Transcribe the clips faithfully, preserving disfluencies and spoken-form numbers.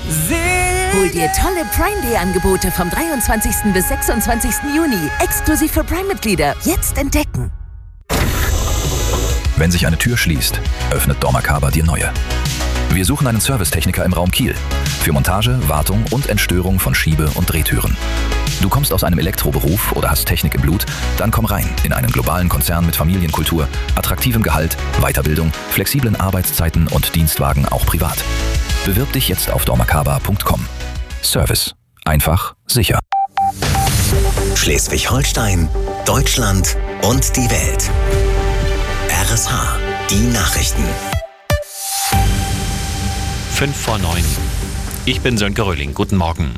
Hol dir tolle Prime Day Angebote vom dreiundzwanzigsten bis sechsundzwanzigsten Juni. Exklusiv für Prime-Mitglieder. Jetzt entdecken. Wenn sich eine Tür schließt, öffnet dormakaba dir neue. Wir suchen einen Servicetechniker im Raum Kiel für Montage, Wartung und Entstörung von Schiebe- und Drehtüren. Du kommst aus einem Elektroberuf oder hast Technik im Blut? Dann komm rein in einen globalen Konzern mit Familienkultur, attraktivem Gehalt, Weiterbildung, flexiblen Arbeitszeiten und Dienstwagen auch privat. Bewirb dich jetzt auf dormakaba punkt com. Service. Einfach, sicher. Schleswig-Holstein, Deutschland und die Welt. R S H, die Nachrichten. Fünf vor neun. Ich bin Sönke Röhling. Guten Morgen.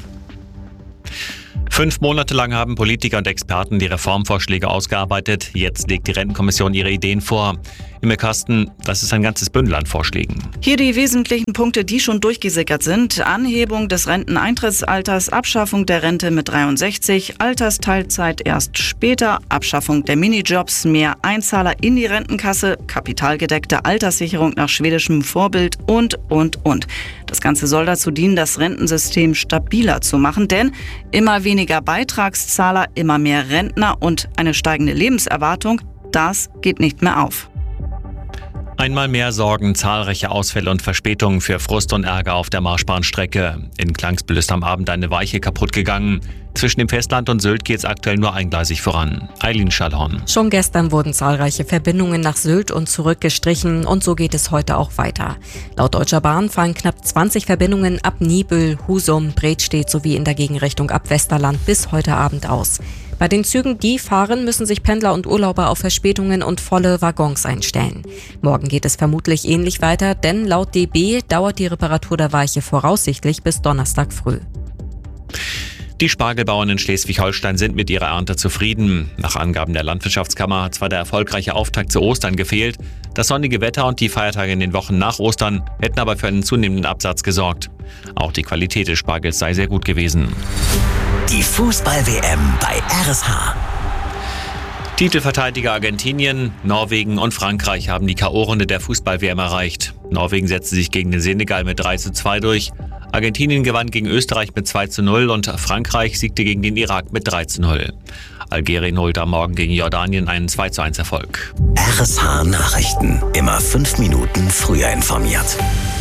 Fünf Monate lang haben Politiker und Experten die Reformvorschläge ausgearbeitet. Jetzt legt die Rentenkommission ihre Ideen vor. Imme Kasten, das ist ein ganzes Bündel an Vorschlägen. Hier die wesentlichen Punkte, die schon durchgesickert sind. Anhebung des Renteneintrittsalters, Abschaffung der Rente mit dreiundsechzig, Altersteilzeit erst später, Abschaffung der Minijobs, mehr Einzahler in die Rentenkasse, kapitalgedeckte Alterssicherung nach schwedischem Vorbild und, und, und. Das Ganze soll dazu dienen, das Rentensystem stabiler zu machen, denn immer weniger Beitragszahler, immer mehr Rentner und eine steigende Lebenserwartung, das geht nicht mehr auf. Einmal mehr sorgen zahlreiche Ausfälle und Verspätungen für Frust und Ärger auf der Marschbahnstrecke. In Klangsbühl ist am Abend eine Weiche kaputt gegangen. Zwischen dem Festland und Sylt geht es aktuell nur eingleisig voran. Eileen Schallhorn. Schon gestern wurden zahlreiche Verbindungen nach Sylt und zurück gestrichen und so geht es heute auch weiter. Laut Deutscher Bahn fallen knapp zwanzig Verbindungen ab Niebüll, Husum, Bredstedt sowie in der Gegenrichtung ab Westerland bis heute Abend aus. Bei den Zügen, die fahren, müssen sich Pendler und Urlauber auf Verspätungen und volle Waggons einstellen. Morgen geht es vermutlich ähnlich weiter, denn laut D B dauert die Reparatur der Weiche voraussichtlich bis Donnerstag früh. Die Spargelbauern in Schleswig-Holstein sind mit ihrer Ernte zufrieden. Nach Angaben der Landwirtschaftskammer hat zwar der erfolgreiche Auftakt zu Ostern gefehlt, das sonnige Wetter und die Feiertage in den Wochen nach Ostern hätten aber für einen zunehmenden Absatz gesorgt. Auch die Qualität des Spargels sei sehr gut gewesen. Die Fußball-W M bei R S H. Titelverteidiger Argentinien, Norwegen und Frankreich haben die K O-Runde der Fußball-W M erreicht. Norwegen setzte sich gegen den Senegal mit drei zu zwei durch. Argentinien gewann gegen Österreich mit zwei zu null und Frankreich siegte gegen den Irak mit drei zu null. Algerien holte am Morgen gegen Jordanien einen zwei zu eins Erfolg. R S H Nachrichten. Immer fünf Minuten früher informiert.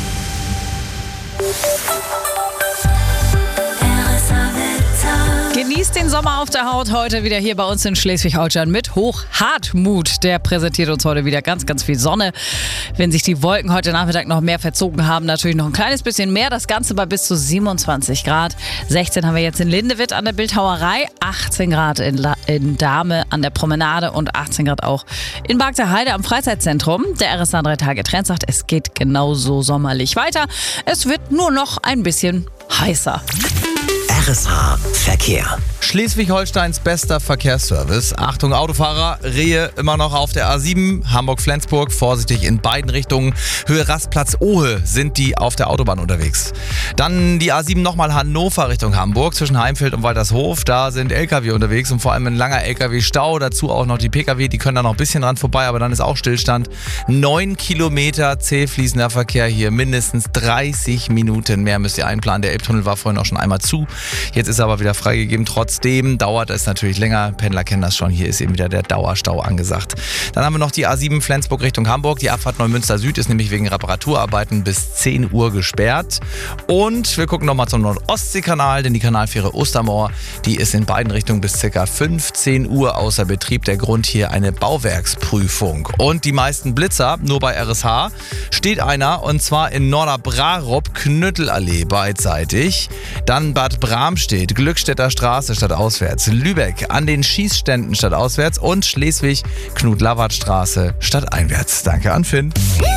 Genießt den Sommer auf der Haut heute wieder hier bei uns in Schleswig-Holstein mit Hochhartmut. Der präsentiert uns heute wieder ganz, ganz viel Sonne. Wenn sich die Wolken heute Nachmittag noch mehr verzogen haben, natürlich noch ein kleines bisschen mehr. Das Ganze bei bis zu siebenundzwanzig Grad. sechzehn haben wir jetzt in Lindewitt an der Bildhauerei, achtzehn Grad in, La- in Dahme an der Promenade und achtzehn Grad auch in Bargter am Freizeitzentrum. Der R S H drei Tage Trend sagt, es geht genauso sommerlich weiter. Es wird nur noch ein bisschen heißer. R S H Verkehr. Schleswig-Holsteins bester Verkehrsservice. Achtung Autofahrer, Rehe immer noch auf der A sieben, Hamburg-Flensburg, vorsichtig in beiden Richtungen. Höhe Rastplatz Ohe sind die auf der Autobahn unterwegs. Dann die A sieben nochmal Hannover Richtung Hamburg, zwischen Heimfeld und Waltershof. Da sind L K W unterwegs und vor allem ein langer L K W-Stau. Dazu auch noch die P K W, die können da noch ein bisschen dran vorbei, aber dann ist auch Stillstand. Neun Kilometer zäh fließender Verkehr hier, mindestens dreißig Minuten mehr müsst ihr einplanen. Der Elbtunnel war vorhin auch schon einmal zu. Jetzt ist er aber wieder freigegeben. Trotzdem dauert es natürlich länger. Pendler kennen das schon. Hier ist eben wieder der Dauerstau angesagt. Dann haben wir noch die A sieben Flensburg Richtung Hamburg. Die Abfahrt Neumünster Süd ist nämlich wegen Reparaturarbeiten bis zehn Uhr gesperrt. Und wir gucken nochmal zum Nordostseekanal, denn die Kanalfähre Ostermoor, die ist in beiden Richtungen bis ca. fünfzehn Uhr außer Betrieb. Der Grund hier eine Bauwerksprüfung. Und die meisten Blitzer, nur bei R S H, steht einer und zwar in Norderbrarup, Knüttelallee beidseitig. Dann Bad Bramstedt, Glückstädter Straße statt auswärts, Lübeck an den Schießständen statt auswärts und Schleswig, Knut-Lawert-Straße statt einwärts. Danke an Finn.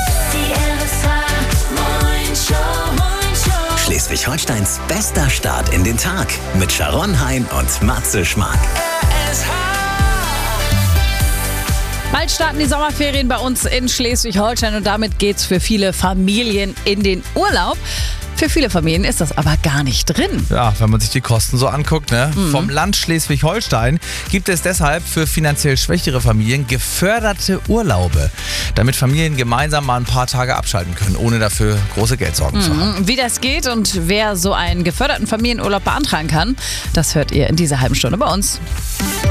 Schleswig-Holsteins bester Start in den Tag mit Sharon Hein und Matze Schmark. Bald starten die Sommerferien bei uns in Schleswig-Holstein und damit geht's für viele Familien in den Urlaub. Für viele Familien ist das aber gar nicht drin. Ja, wenn man sich die Kosten so anguckt, ne? Mhm. Vom Land Schleswig-Holstein gibt es deshalb für finanziell schwächere Familien geförderte Urlaube, damit Familien gemeinsam mal ein paar Tage abschalten können, ohne dafür große Geldsorgen mhm. zu haben. Wie das geht und wer so einen geförderten Familienurlaub beantragen kann, das hört ihr in dieser halben Stunde bei uns.